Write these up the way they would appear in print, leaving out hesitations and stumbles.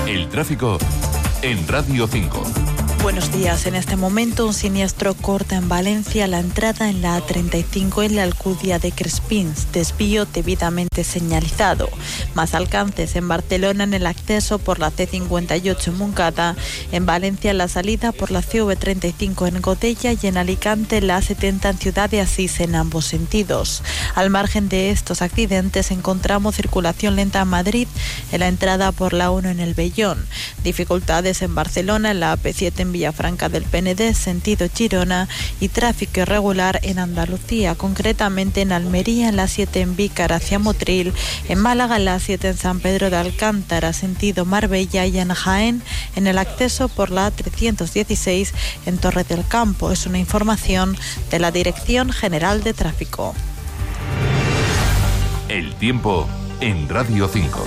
El tráfico en Radio 5. Buenos días. En este momento un siniestro corta en Valencia la entrada en la A35 en la Alcudia de Crespins, desvío debidamente señalizado. Más alcances en Barcelona en el acceso por la C58 en Montcada, en Valencia la salida por la CV35 en Godella y en Alicante la A70 en Ciudad de Asís en ambos sentidos. Al margen de estos accidentes encontramos circulación lenta en Madrid en la entrada por la 1 en el Vellón. Dificultades en Barcelona en la AP7 en Villafranca del Penedès, sentido Girona, y tráfico irregular en Andalucía, concretamente en Almería en la 7 en Vícar hacia Motril, en Málaga en la 7 en San Pedro de Alcántara, sentido Marbella, y en Jaén en el acceso por la A316 en Torre del Campo. Es una información de la Dirección General de Tráfico. El tiempo en Radio 5.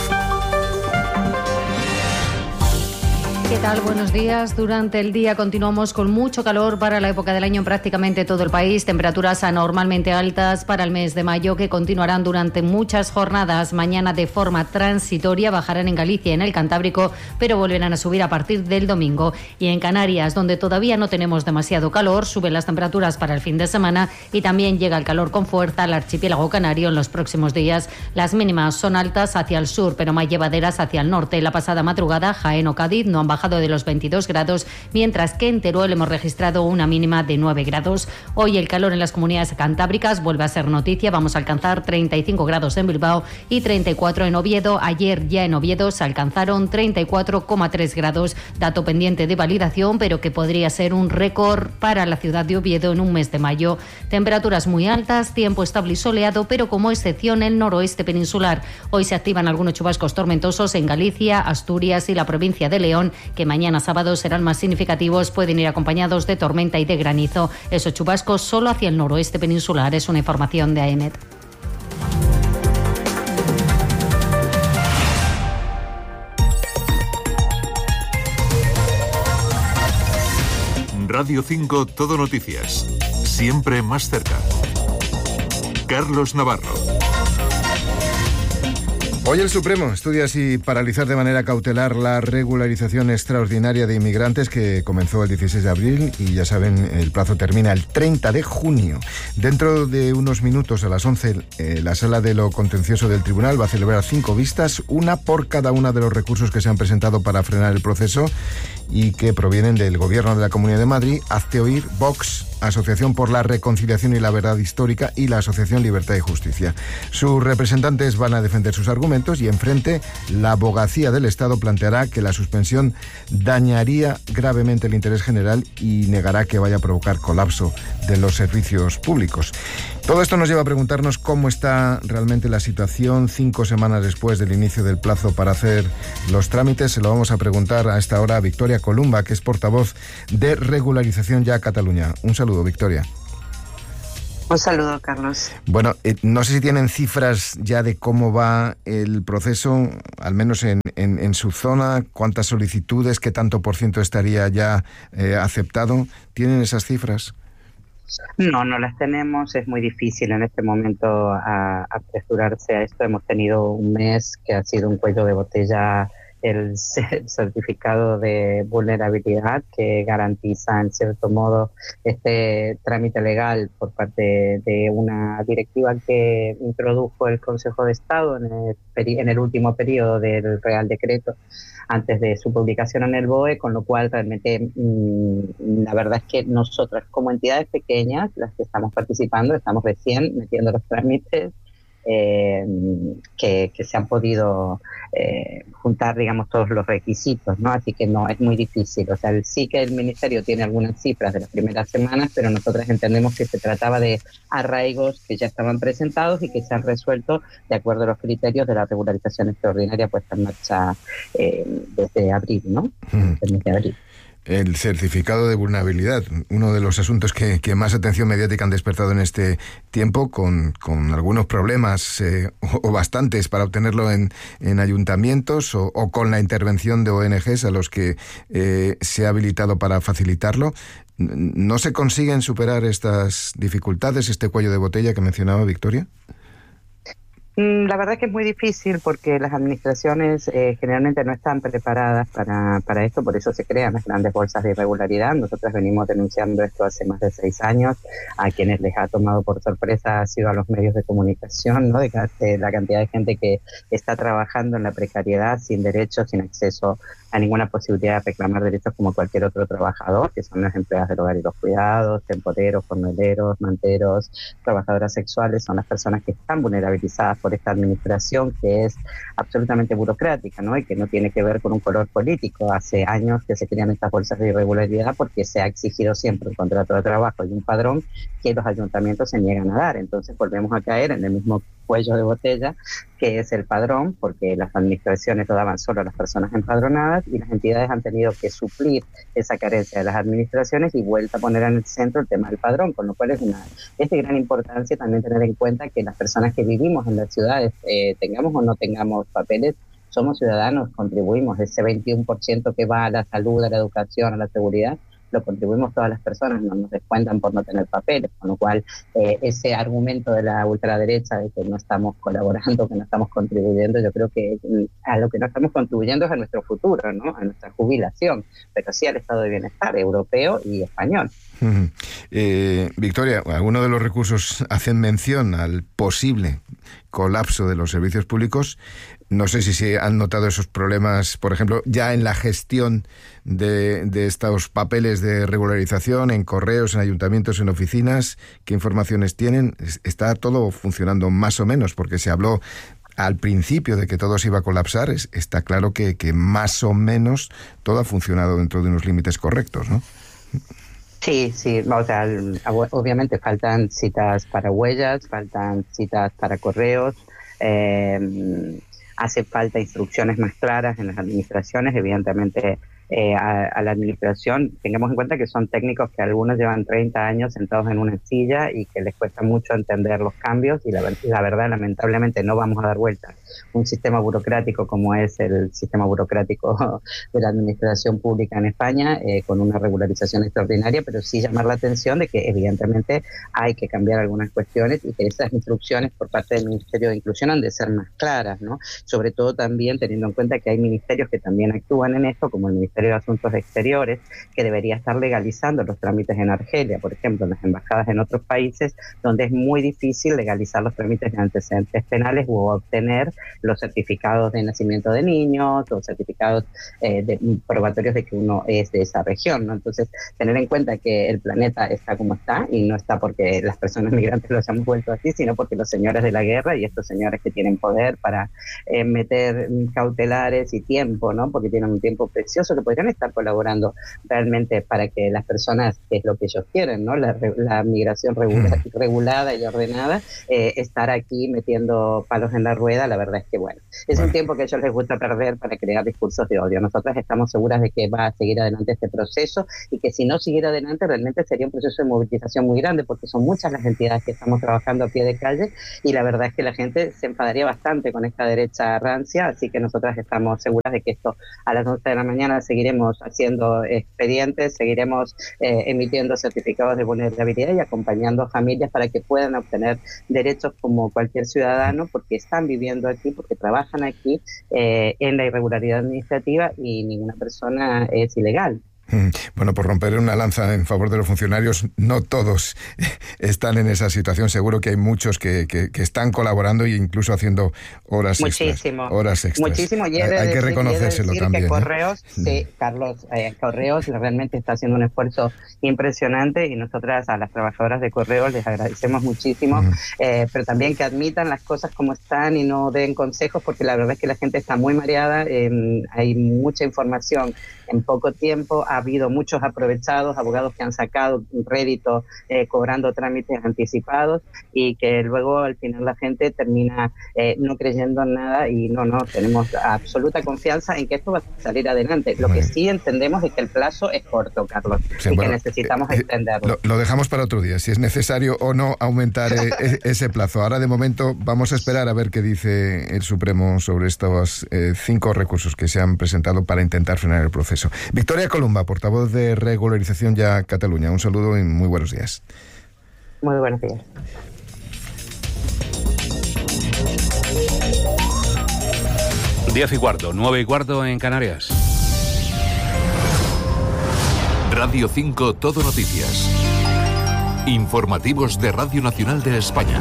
¿Qué tal? Buenos días. Durante el día continuamos con mucho calor para la época del año en prácticamente todo el país. Temperaturas anormalmente altas para el mes de mayo que continuarán durante muchas jornadas. Mañana de forma transitoria bajarán en Galicia y en el Cantábrico, pero volverán a subir a partir del domingo. Y en Canarias, donde todavía no tenemos demasiado calor, suben las temperaturas para el fin de semana y también llega el calor con fuerza al archipiélago canario en los próximos días. Las mínimas son altas hacia el sur, pero más llevaderas hacia el norte. La pasada madrugada, Jaén o Cádiz no han bajado de los 22 grados, mientras que en Teruel hemos registrado una mínima de 9 grados. Hoy el calor en las comunidades cantábricas vuelve a ser noticia. Vamos a alcanzar 35 grados en Bilbao y 34 en Oviedo. Ayer ya en Oviedo se alcanzaron 34,3 grados, dato pendiente de validación, pero que podría ser un récord para la ciudad de Oviedo en un mes de mayo. Temperaturas muy altas, tiempo estable y soleado, pero como excepción el noroeste peninsular. Hoy se activan algunos chubascos tormentosos en Galicia, Asturias y la provincia de León, que mañana sábado serán más significativos, pueden ir acompañados de tormenta y de granizo. Esos chubascos solo hacia el noroeste peninsular. Es una información de AEMET. Radio 5 Todo Noticias. Siempre más cerca. Carlos Navarro. Hoy el Supremo estudia si paralizar de manera cautelar la regularización extraordinaria de inmigrantes que comenzó el 16 de abril y ya saben, el plazo termina el 30 de junio. Dentro de unos minutos, a las 11, la Sala de lo Contencioso del Tribunal va a celebrar 5 vistas, una por cada uno de los recursos que se han presentado para frenar el proceso y que provienen del Gobierno de la Comunidad de Madrid, Hazte Oír, Vox, Asociación por la Reconciliación y la Verdad Histórica y la Asociación Libertad y Justicia. Sus representantes van a defender sus argumentos y enfrente la abogacía del Estado planteará que la suspensión dañaría gravemente el interés general y negará que vaya a provocar colapso de los servicios públicos. Todo esto nos lleva a preguntarnos cómo está realmente la situación 5 semanas después del inicio del plazo para hacer los trámites. Se lo vamos a preguntar a esta hora a Victoria Columba, que es portavoz de Regularización Ya Cataluña. Un saludo, Victoria. Un saludo, Carlos. Bueno, no sé si tienen cifras ya de cómo va el proceso, al menos en su zona, cuántas solicitudes, qué tanto por ciento estaría ya aceptado. ¿Tienen esas cifras? No las tenemos. Es muy difícil en este momento apresurarse a esto. Hemos tenido un mes que ha sido un cuello de botella, el certificado de vulnerabilidad que garantiza en cierto modo este trámite legal por parte de una directiva que introdujo el Consejo de Estado en el último periodo del Real Decreto antes de su publicación en el BOE, con lo cual realmente la verdad es que nosotras como entidades pequeñas, las que estamos participando, estamos recién metiendo los trámites que se han podido juntar, digamos, todos los requisitos, ¿no? Así que no, es muy difícil. O sea, sí que el Ministerio tiene algunas cifras de las primeras semanas, pero nosotros entendemos que se trataba de arraigos que ya estaban presentados y que se han resuelto de acuerdo a los criterios de la regularización extraordinaria puesta en marcha desde abril, ¿no? Desde abril. El certificado de vulnerabilidad, uno de los asuntos que más atención mediática han despertado en este tiempo, con algunos problemas o bastantes para obtenerlo en ayuntamientos o con la intervención de ONGs a los que se ha habilitado para facilitarlo. ¿No se consiguen superar estas dificultades, este cuello de botella que mencionaba Victoria? La verdad es que es muy difícil porque las administraciones generalmente no están preparadas para esto, por eso se crean las grandes bolsas de irregularidad. Nosotros venimos denunciando esto hace más de 6 años. A quienes les ha tomado por sorpresa ha sido a los medios de comunicación, ¿no? De la cantidad de gente que está trabajando en la precariedad, sin derechos, sin acceso a ninguna posibilidad de reclamar derechos como cualquier otro trabajador, que son las empleadas del hogar y los cuidados, temporeros, jornaleros, manteros, trabajadoras sexuales, son las personas que están vulnerabilizadas por esta administración que es absolutamente burocrática, ¿no? Y que no tiene que ver con un color político. Hace años que se crean estas bolsas de irregularidad porque se ha exigido siempre un contrato de trabajo y un padrón que los ayuntamientos se niegan a dar. Entonces volvemos a caer en el mismo cuello de botella que es el padrón, porque las administraciones lo daban solo a las personas empadronadas y las entidades han tenido que suplir esa carencia de las administraciones y vuelta a poner en el centro el tema del padrón, con lo cual es de gran importancia también tener en cuenta que las personas que vivimos en las ciudades, tengamos o no tengamos papeles, somos ciudadanos, contribuimos. Ese 21% que va a la salud, a la educación, a la seguridad, lo contribuimos todas las personas, no nos descuentan por no tener papeles, con lo cual ese argumento de la ultraderecha de que no estamos colaborando, que no estamos contribuyendo, yo creo que a lo que no estamos contribuyendo es a nuestro futuro, ¿no? A nuestra jubilación, pero sí al estado de bienestar europeo y español. Victoria, algunos de los recursos hacen mención al posible colapso de los servicios públicos. No sé si se han notado esos problemas, por ejemplo, ya en la gestión de estos papeles de regularización, en correos, en ayuntamientos, en oficinas. ¿Qué informaciones tienen? ¿Está todo funcionando más o menos? Porque se habló al principio de que todo se iba a colapsar. Está claro que más o menos todo ha funcionado dentro de unos límites correctos, ¿no? Sí, o sea, obviamente faltan citas para huellas, faltan citas para correos, hace falta instrucciones más claras en las administraciones, evidentemente. A la administración, tengamos en cuenta que son técnicos que algunos llevan 30 años sentados en una silla y que les cuesta mucho entender los cambios y la verdad, lamentablemente, no vamos a dar vuelta un sistema burocrático como es el sistema burocrático de la administración pública en España, con una regularización extraordinaria, pero sí llamar la atención de que evidentemente hay que cambiar algunas cuestiones y que esas instrucciones por parte del Ministerio de Inclusión han de ser más claras, ¿no? Sobre todo también teniendo en cuenta que hay ministerios que también actúan en esto, como el Ministerio de Asuntos Exteriores, que debería estar legalizando los trámites en Argelia, por ejemplo, en las embajadas en otros países, donde es muy difícil legalizar los trámites de antecedentes penales u obtener los certificados de nacimiento de niños o certificados probatorios de que uno es de esa región, ¿no? Entonces, tener en cuenta que el planeta está como está, y no está porque las personas migrantes los hemos vuelto así, sino porque los señores de la guerra y estos señores que tienen poder para meter cautelares y tiempo, ¿no? Porque tienen un tiempo precioso que podrían estar colaborando realmente para que las personas, que es lo que ellos quieren, ¿no? La migración regulada y ordenada, estar aquí metiendo palos en la rueda, la verdad es que bueno, es un tiempo que a ellos les gusta perder para crear discursos de odio. Nosotras estamos seguras de que va a seguir adelante este proceso y que si no siguiera adelante realmente sería un proceso de movilización muy grande, porque son muchas las entidades que estamos trabajando a pie de calle y la verdad es que la gente se enfadaría bastante con esta derecha rancia, así que nosotras estamos seguras de que esto a las 11 de la mañana seguiremos haciendo expedientes, seguiremos emitiendo certificados de vulnerabilidad y acompañando a familias para que puedan obtener derechos como cualquier ciudadano, porque están viviendo aquí, porque trabajan aquí en la irregularidad administrativa y ninguna persona es ilegal. Bueno, por romper una lanza en favor de los funcionarios, no todos están en esa situación. Seguro que hay muchos que están colaborando e incluso haciendo horas extras. Muchísimo. Hay que reconocérselo también. Que Correos, sí, Carlos, Correos realmente está haciendo un esfuerzo impresionante y nosotras a las trabajadoras de Correos les agradecemos muchísimo, pero también que admitan las cosas como están y no den consejos, porque la verdad es que la gente está muy mareada, hay mucha información en poco tiempo, ha habido muchos aprovechados, abogados que han sacado un rédito cobrando trámites anticipados y que luego al final la gente termina no creyendo en nada y no, tenemos absoluta confianza en que esto va a salir adelante. Lo que sí entendemos es que el plazo es corto, Carlos, y que necesitamos extenderlo. Lo dejamos para otro día, si es necesario o no aumentar ese plazo. Ahora de momento vamos a esperar a ver qué dice el Supremo sobre estos 5 recursos que se han presentado para intentar frenar el proceso. Victoria Columba, portavoz de Regularización Ya Cataluña. Un saludo y muy buenos días. Muy buenos días. 10:15, 9:15 en Canarias. Radio 5 Todo Noticias. Informativos de Radio Nacional de España.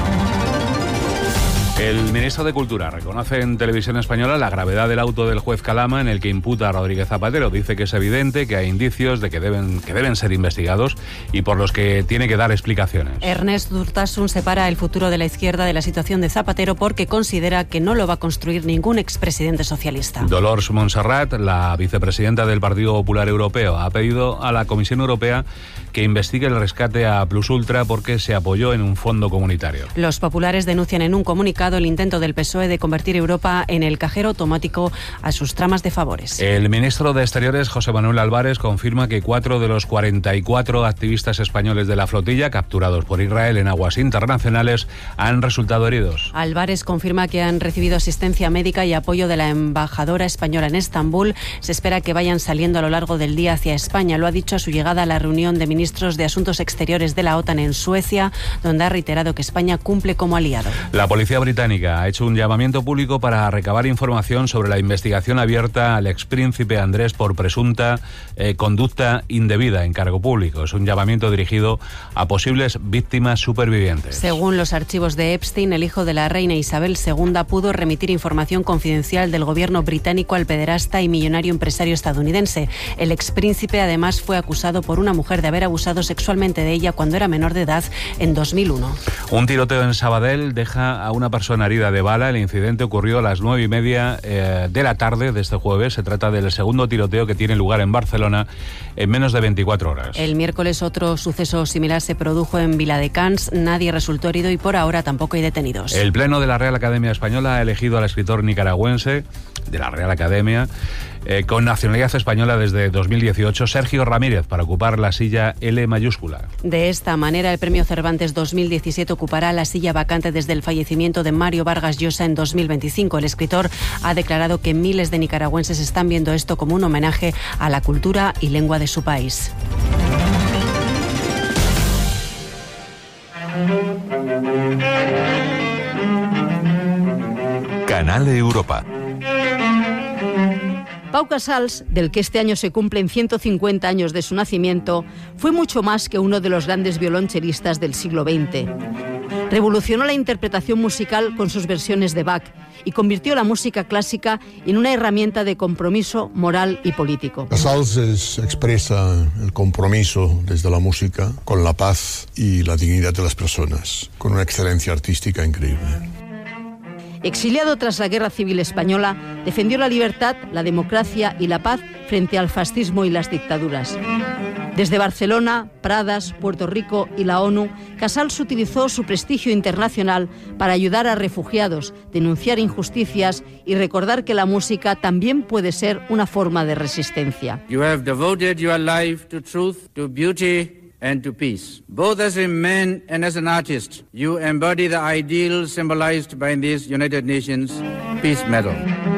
El ministro de Cultura reconoce en Televisión Española la gravedad del auto del juez Calama en el que imputa a Rodríguez Zapatero. Dice que es evidente que hay indicios de que deben ser investigados y por los que tiene que dar explicaciones. Ernest Urtasun separa el futuro de la izquierda de la situación de Zapatero porque considera que no lo va a construir ningún expresidente socialista. Dolors Montserrat, la vicepresidenta del Partido Popular Europeo, ha pedido a la Comisión Europea que investigue el rescate a Plus Ultra porque se apoyó en un fondo comunitario. Los populares denuncian en un comunicado el intento del PSOE de convertir Europa en el cajero automático a sus tramas de favores. El ministro de Exteriores, José Manuel Álvarez, confirma que 4 de los 44 activistas españoles de la flotilla capturados por Israel en aguas internacionales han resultado heridos. Álvarez confirma que han recibido asistencia médica y apoyo de la embajadora española en Estambul. Se espera que vayan saliendo a lo largo del día hacia España. Lo ha dicho a su llegada a la reunión de ministros de Asuntos Exteriores de la OTAN en Suecia, donde ha reiterado que España cumple como aliado. La policía británica ha hecho un llamamiento público para recabar información sobre la investigación abierta al expríncipe Andrés por presunta conducta indebida en cargo público. Es un llamamiento dirigido a posibles víctimas supervivientes. Según los archivos de Epstein, el hijo de la reina Isabel II pudo remitir información confidencial del gobierno británico al pederasta y millonario empresario estadounidense. El expríncipe además fue acusado por una mujer de haber abusado sexualmente de ella cuando era menor de edad en 2001. Un tiroteo en Sabadell deja a una persona herida de bala. El incidente ocurrió a las 9:30 de la tarde de este jueves. Se trata del segundo tiroteo que tiene lugar en Barcelona en menos de 24 horas. El miércoles otro suceso similar se produjo en Viladecans. Nadie resultó herido y por ahora tampoco hay detenidos. El Pleno de la Real Academia Española ha elegido al escritor nicaragüense de la Real Academia con nacionalidad española desde 2018, Sergio Ramírez, para ocupar la silla L mayúscula. De esta manera, el Premio Cervantes 2017 ocupará la silla vacante desde el fallecimiento de Mario Vargas Llosa en 2025. El escritor ha declarado que miles de nicaragüenses están viendo esto como un homenaje a la cultura y lengua de su país. Canal Europa. Pau Casals, del que este año se cumplen 150 años de su nacimiento, fue mucho más que uno de los grandes violonchelistas del siglo XX. Revolucionó la interpretación musical con sus versiones de Bach y convirtió la música clásica en una herramienta de compromiso moral y político. Casals expresa el compromiso desde la música con la paz y la dignidad de las personas, con una excelencia artística increíble. Exiliado tras la Guerra Civil Española, defendió la libertad, la democracia y la paz frente al fascismo y las dictaduras. Desde Barcelona, Pradas, Puerto Rico y la ONU, Casals utilizó su prestigio internacional para ayudar a refugiados, denunciar injusticias y recordar que la música también puede ser una forma de resistencia. You have devoted your life to truth, to beauty and to peace. Both as a man and as an artist, you embody the ideal symbolized by this United Nations Peace Medal.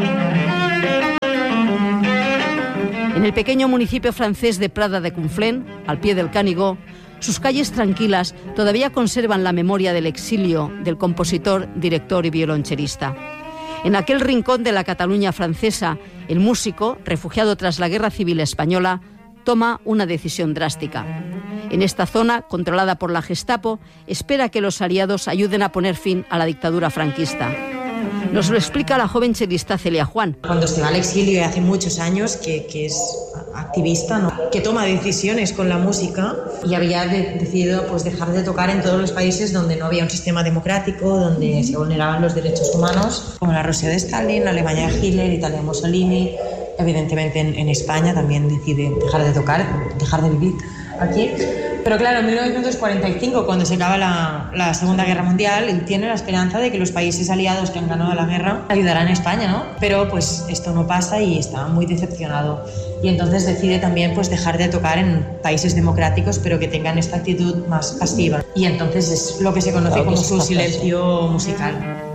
En el pequeño municipio francés de Prada de Conflent, al pie del Canigó, sus calles tranquilas todavía conservan la memoria del exilio del compositor, director y violonchelista. En aquel rincón de la Cataluña francesa, el músico, refugiado tras la Guerra Civil Española, toma una decisión drástica. En esta zona, controlada por la Gestapo, espera que los aliados ayuden a poner fin a la dictadura franquista. Nos lo explica la joven chelista Celia Juan. Cuando se va al exilio, hace muchos años que es activista, ¿no? Que toma decisiones con la música y había decidido pues, dejar de tocar en todos los países donde no había un sistema democrático, donde se vulneraban los derechos humanos, como la Rusia de Stalin, la Alemania de Hitler, Italia de Mussolini. Evidentemente en España también decide dejar de tocar, dejar de vivir aquí. Pero claro, en 1945, cuando se acaba la Segunda Guerra Mundial, él tiene la esperanza de que los países aliados que han ganado la guerra ayudarán a España, ¿no? Pero pues esto no pasa y está muy decepcionado. Y entonces decide también pues dejar de tocar en países democráticos, pero que tengan esta actitud más pasiva. Y entonces es lo que se conoce como su silencio musical.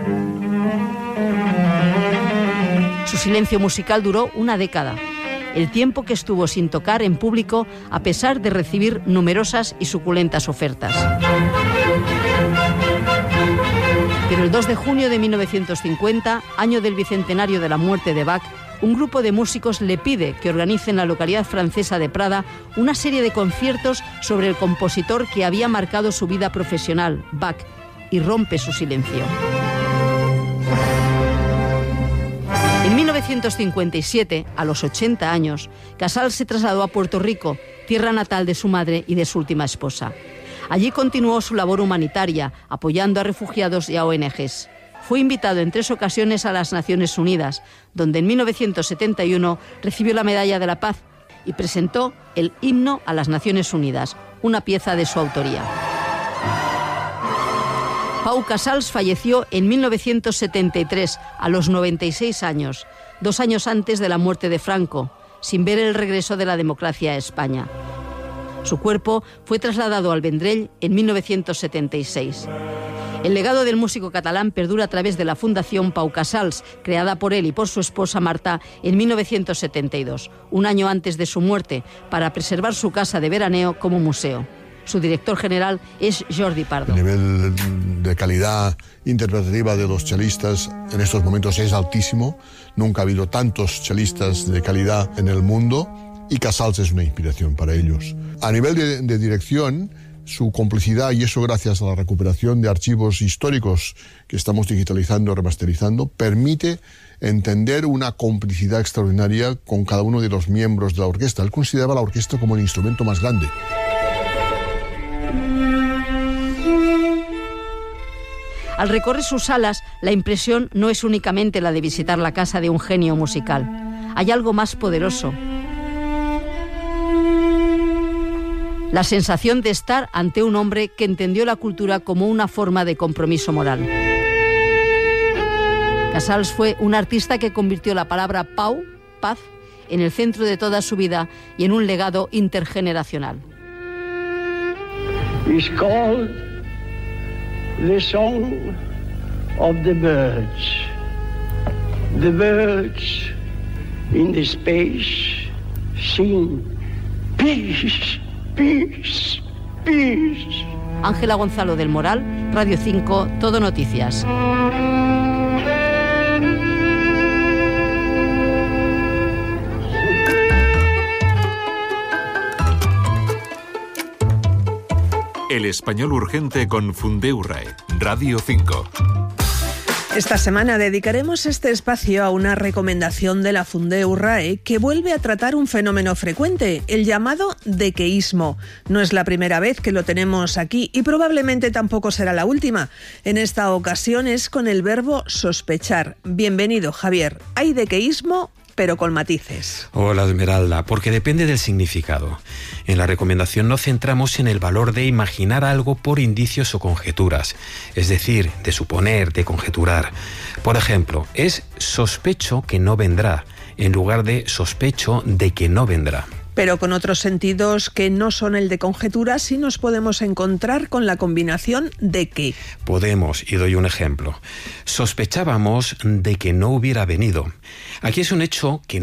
Su silencio musical duró una década, el tiempo que estuvo sin tocar en público a pesar de recibir numerosas y suculentas ofertas. Pero el 2 de junio de 1950, año del bicentenario de la muerte de Bach, un grupo de músicos le pide que organice en la localidad francesa de Prada una serie de conciertos sobre el compositor que había marcado su vida profesional, Bach, y rompe su silencio. En 1957, a los 80 años, Casals se trasladó a Puerto Rico, tierra natal de su madre y de su última esposa. Allí continuó su labor humanitaria, apoyando a refugiados y a ONGs. Fue invitado en 3 ocasiones a las Naciones Unidas, donde en 1971 recibió la Medalla de la Paz y presentó el Himno a las Naciones Unidas, una pieza de su autoría. Pau Casals falleció en 1973, a los 96 años, 2 años antes de la muerte de Franco, sin ver el regreso de la democracia a España. Su cuerpo fue trasladado al Vendrell en 1976. El legado del músico catalán perdura a través de la Fundación Pau Casals, creada por él y por su esposa Marta en 1972, un año antes de su muerte, para preservar su casa de veraneo como museo. Su director general es Jordi Pardo. El nivel de calidad interpretativa de los chelistas en estos momentos es altísimo. Nunca ha habido tantos chelistas de calidad en el mundo y Casals es una inspiración para ellos. A nivel de dirección, su complicidad, y eso gracias a la recuperación de archivos históricos que estamos digitalizando, remasterizando, permite entender una complicidad extraordinaria con cada uno de los miembros de la orquesta. Él consideraba la orquesta como el instrumento más grande. Al recorrer sus salas, la impresión no es únicamente la de visitar la casa de un genio musical. Hay algo más poderoso. La sensación de estar ante un hombre que entendió la cultura como una forma de compromiso moral. Casals fue un artista que convirtió la palabra Pau, paz, en el centro de toda su vida y en un legado intergeneracional. It's called the song of the birds. The birds in the space sing peace, peace, peace. Ángela Gonzalo del Moral, Radio 5, Todo Noticias. El español urgente con Fundeurae, Radio 5. Esta semana dedicaremos este espacio a una recomendación de la Fundeurae que vuelve a tratar un fenómeno frecuente, el llamado dequeísmo. No es la primera vez que lo tenemos aquí y probablemente tampoco será la última. En esta ocasión es con el verbo sospechar. Bienvenido, Javier. ¿Hay dequeísmo? Pero con matices. Hola, Esmeralda, porque depende del significado. En la recomendación nos centramos en el valor de imaginar algo por indicios o conjeturas, es decir, de suponer, de conjeturar. Por ejemplo, es sospecho que no vendrá, en lugar de sospecho de que no vendrá. Pero con otros sentidos que no son el de conjetura, sí nos podemos encontrar con la combinación de que. Podemos, y doy un ejemplo. Sospechábamos de que no hubiera venido. Aquí es un hecho que